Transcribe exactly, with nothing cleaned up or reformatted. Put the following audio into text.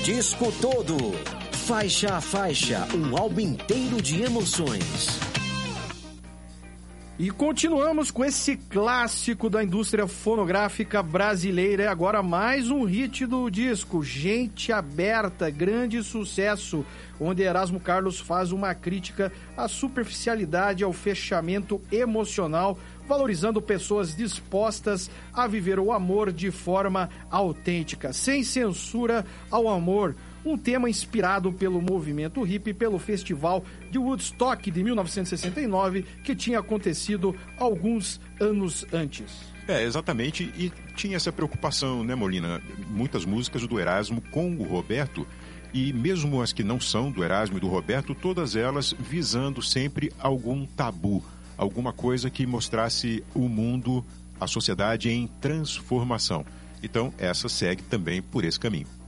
Disco todo, faixa a faixa, um álbum inteiro de emoções. E continuamos com esse clássico da indústria fonográfica brasileira. E agora mais um hit do disco, Gente Aberta, grande sucesso, onde Erasmo Carlos faz uma crítica à superficialidade, ao fechamento emocional, valorizando pessoas dispostas a viver o amor de forma autêntica, sem censura ao amor. Um tema inspirado pelo movimento hippie, pelo festival de Woodstock de mil novecentos e sessenta e nove, que tinha acontecido alguns anos antes. É, exatamente, e tinha essa preocupação, né, Molina? Muitas músicas do Erasmo com o Roberto, e mesmo as que não são do Erasmo e do Roberto, todas elas visando sempre algum tabu, alguma coisa que mostrasse o mundo, a sociedade em transformação. Então, essa segue também por esse caminho.